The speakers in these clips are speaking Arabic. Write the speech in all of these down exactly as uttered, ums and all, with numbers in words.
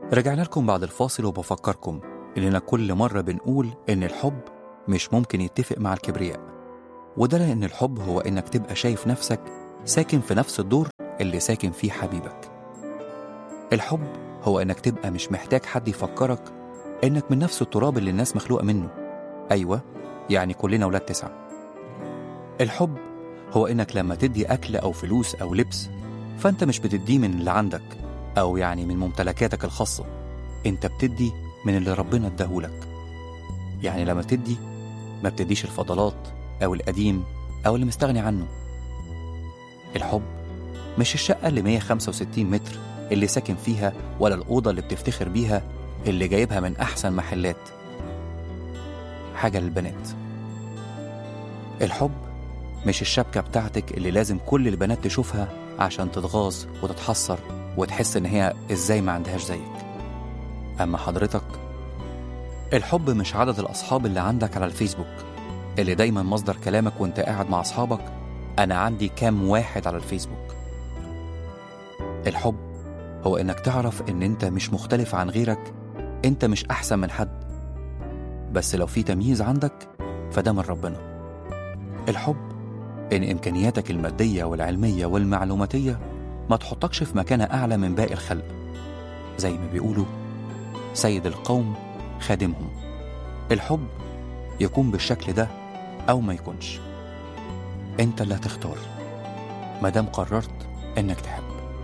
رجعنا لكم بعد الفاصل وبفكركم إننا كل مرة بنقول إن الحب مش ممكن يتفق مع الكبرياء، وده لأن الحب هو إنك تبقى شايف نفسك ساكن في نفس الدور اللي ساكن فيه حبيبك. الحب هو إنك تبقى مش محتاج حد يفكرك إنك من نفس التراب اللي الناس مخلوقة منه. أيوة، يعني كلنا ولاد تسعة. الحب هو إنك لما تدي أكل أو فلوس أو لبس فأنت مش بتديه من اللي عندك أو يعني من ممتلكاتك الخاصة، أنت بتدي من اللي ربنا اداهولك. يعني لما تدي ما بتديش الفضلات أو القديم أو اللي مستغني عنه. الحب مش الشقة اللي مية وخمسة وستين متر اللي ساكن فيها، ولا الأوضة اللي بتفتخر بيها اللي جايبها من أحسن محلات، حاجة للبنات. الحب مش الشبكة بتاعتك اللي لازم كل البنات تشوفها عشان تتغاظ وتتحسر وتحس إن هي إزاي ما عندهاش زيك. أما حضرتك، الحب مش عدد الأصحاب اللي عندك على الفيسبوك اللي دايما مصدر كلامك وانت قاعد مع أصحابك أنا عندي كام واحد على الفيسبوك. الحب هو إنك تعرف إن انت مش مختلف عن غيرك، انت مش أحسن من حد، بس لو في تمييز عندك فده من ربنا. الحب إن إمكانياتك المادية والعلمية والمعلوماتية ما تحطكش في مكانة أعلى من باقي الخلق، زي ما بيقولوا سيد القوم خادمهم. الحب يكون بالشكل ده أو ما يكونش، أنت اللي هتختار مادام قررت إنك تحب.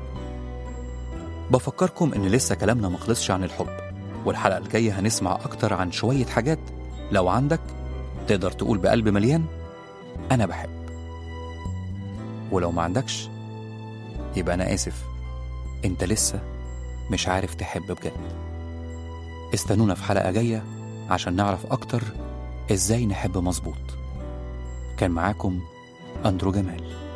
بفكركم إن لسه كلامنا مخلصش عن الحب، والحلقة الجاية هنسمع أكتر عن شوية حاجات لو عندك تقدر تقول بقلب مليان أنا بحب، ولو ما عندكش يبقى أنا آسف، أنت لسه مش عارف تحب بجد. استنونا في حلقة جاية عشان نعرف أكتر إزاي نحب مظبوط. كان معاكم أندرو جمال.